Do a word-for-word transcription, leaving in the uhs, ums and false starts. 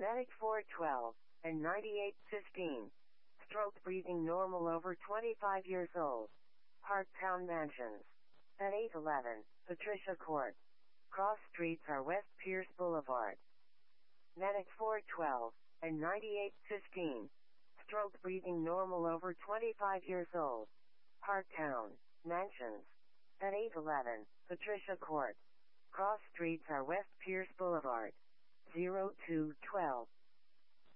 Medic four twelve and ninety-eight fifteen. Stroke breathing normal over twenty-five years old. Parktown Mansions. At eight eleven, Patricia Court. Cross streets are West Pierce Boulevard. Medic four twelve and ninety-eight fifteen. Stroke breathing normal over twenty-five years old. Parktown Mansions. At eight eleven, Patricia Court. Cross streets are West Pierce Boulevard. zero two twelve.